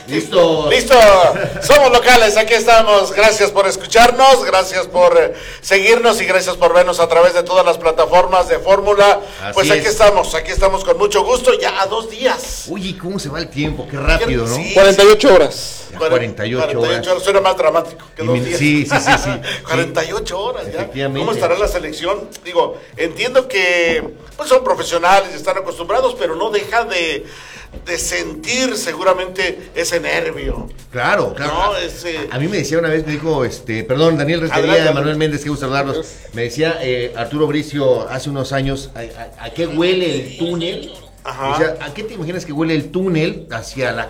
¡Listo! ¡Listo! Somos locales, aquí estamos. Gracias por escucharnos, gracias por seguirnos y gracias por vernos a través de todas las plataformas de Fórmula. Pues aquí estamos con mucho gusto, ya a 2 días. Uy, ¿cómo se va el tiempo? Qué rápido, ¿no? Sí, 48 horas. 48 horas. Suena más dramático que 2 días. Sí. 48 horas ya. Efectivamente. ¿Cómo estará la selección? Digo, entiendo que pues son profesionales, están acostumbrados, pero no deja de sentir seguramente ese nervio. Claro. No, A mí me decía una vez, me dijo, perdón, Daniel Restería, Manuel Méndez, que gusto saludarlos. Me decía Arturo Bricio hace unos años, ¿a qué huele el túnel? Ajá. Decía, ¿a qué te imaginas que huele el túnel hacia la